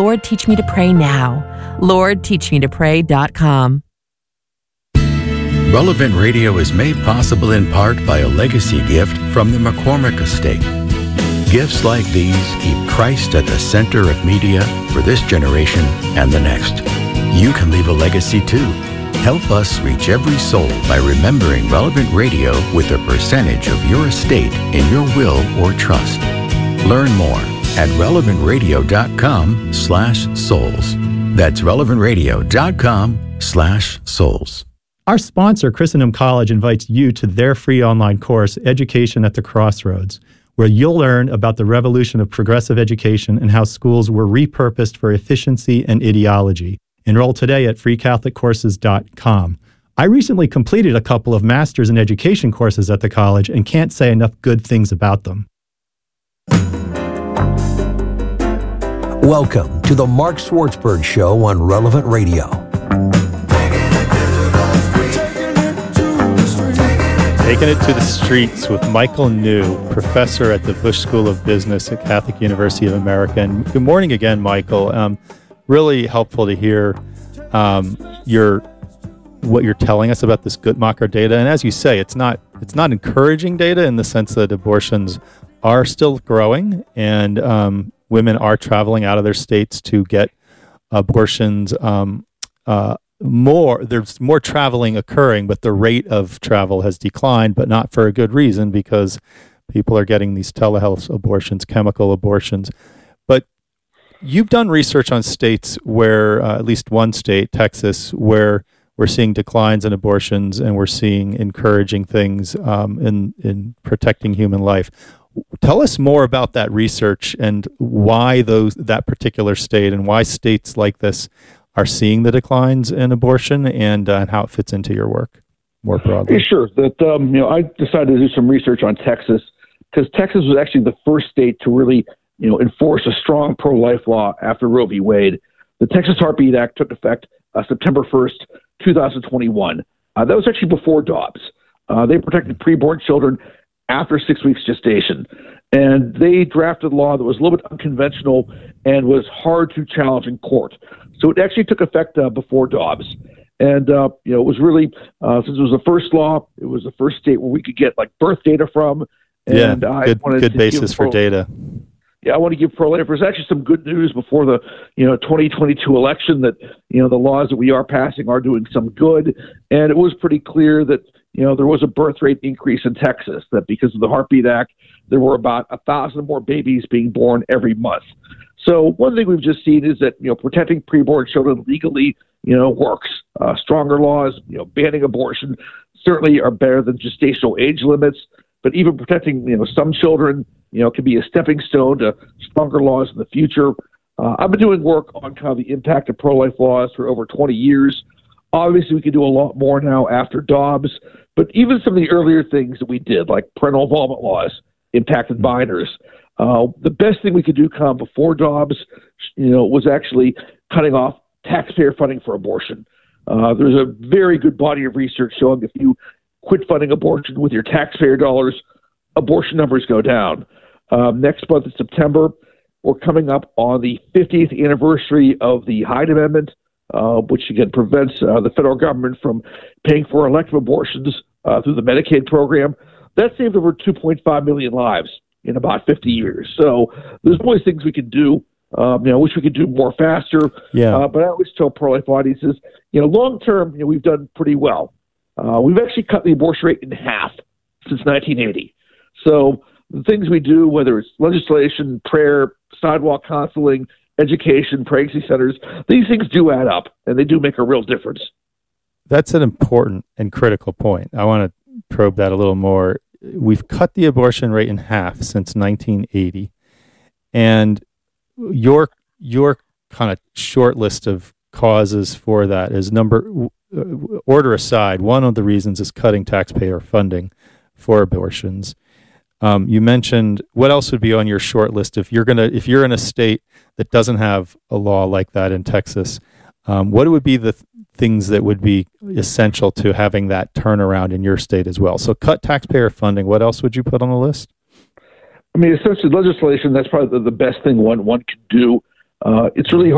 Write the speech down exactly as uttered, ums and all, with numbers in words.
Lord, teach me to pray now. Lord, teach me to pray dot com. Relevant Radio is made possible in part by a legacy gift from the McCormick Estate. Gifts like these keep Christ at the center of media for this generation and the next. You can leave a legacy too. Help us reach every soul by remembering Relevant Radio with a percentage of your estate in your will or trust. Learn more at relevant radio dot com slash souls. That's relevant radio dot com slash souls. Our sponsor, Christendom College, invites you to their free online course, Education at the Crossroads, where you'll learn about the revolution of progressive education and how schools were repurposed for efficiency and ideology. Enroll today at free catholic courses dot com. I recently completed a couple of Masters in Education courses at the college and can't say enough good things about them. Welcome to the Mark Swartzberg Show on Relevant Radio. Taking it to the streets with Michael New, professor at the Bush School of Business at Catholic University of America. And good morning again, Michael. Um, really helpful to hear um, your what you're telling us about this Guttmacher data. And as you say, it's not it's not encouraging data in the sense that abortions are still growing and um, women are traveling out of their states to get abortions. Um, uh, more there's more traveling occurring, but the rate of travel has declined, but not for a good reason, because people are getting these telehealth abortions, chemical abortions. But you've done research on states where, uh, at least one state, Texas, where we're seeing declines in abortions and we're seeing encouraging things um, in in protecting human life. Tell us more about that research and why those that particular state and why states like this are seeing the declines in abortion, and, uh, and how it fits into your work more broadly. Yeah, sure. That um, you know, I decided to do some research on Texas because Texas was actually the first state to really, you know, enforce a strong pro-life law after Roe v. Wade. The Texas Heartbeat Act took effect uh, September first, two thousand twenty-one. Uh, that was actually before Dobbs. Uh, they protected preborn children after six weeks gestation. And they drafted a law that was a little bit unconventional and was hard to challenge in court. So it actually took effect uh, before Dobbs. And, uh, you know, it was really, uh, since it was the first law, it was the first state where we could get, like, birth data from. And yeah, I good, wanted good to basis for pro- data. Yeah, I want to give pro-lifers actually some good news before the, you know, twenty twenty-two election that, you know, the laws that we are passing are doing some good. And it was pretty clear that, you know, there was a birth rate increase in Texas, that because of the Heartbeat Act, there were about a thousand more babies being born every month. So one thing we've just seen is that, you know, protecting preborn children legally, you know, works. Uh, stronger laws, you know, banning abortion certainly are better than gestational age limits, but even protecting, you know, some children, you know, can be a stepping stone to stronger laws in the future. Uh, I've been doing work on kind of the impact of pro-life laws for over twenty years. Obviously, we can do a lot more now after Dobbs, but even some of the earlier things that we did, like parental involvement laws, impacted minors. Uh, the best thing we could do kind of before Dobbs, you know, was actually cutting off taxpayer funding for abortion. Uh, there's a very good body of research showing if you quit funding abortion with your taxpayer dollars, abortion numbers go down. Um, next month in September, we're coming up on the fiftieth anniversary of the Hyde Amendment, uh, which again prevents uh, the federal government from paying for elective abortions uh, through the Medicaid program. That saved over two point five million lives in about fifty years. So there's always things we can do. Um, you know, I wish we could do more faster. Yeah. Uh, but I always tell pro-life audiences, you know, long term, you know, we've done pretty well. Uh, we've actually cut the abortion rate in half since nineteen eighty. So the things we do, whether it's legislation, prayer, sidewalk counseling, education, pregnancy centers, these things do add up, and they do make a real difference. That's an important and critical point. I want to probe that a little more. We've cut the abortion rate in half since nineteen eighty, and your your kind of short list of causes for that is number order aside. One of the reasons is cutting taxpayer funding for abortions. Um, you mentioned, what else would be on your short list if you're gonna if you're in a state that doesn't have a law like that in Texas? Um, what would be the th- things that would be essential to having that turnaround in your state as well? So cut taxpayer funding. What else would you put on the list? I mean, essentially legislation, that's probably the, the best thing one one could do. Uh, it's really